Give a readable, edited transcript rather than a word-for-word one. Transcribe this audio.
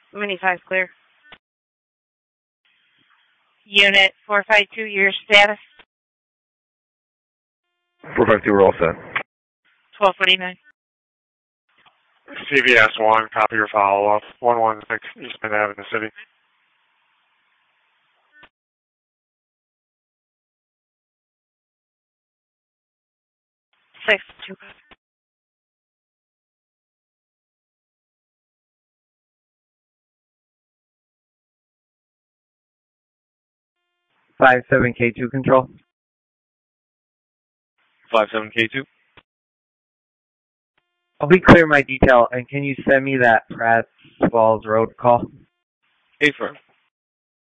Mini 5 clear. Unit 452, your status? 452, we're all set. 1249. CVS 1, copy your follow-up. 116 Eastman Avenue, City. Six two. 57K2 control. 57K2. I'll be clear my detail, and can you send me that Pratt Falls Road call? Affirm.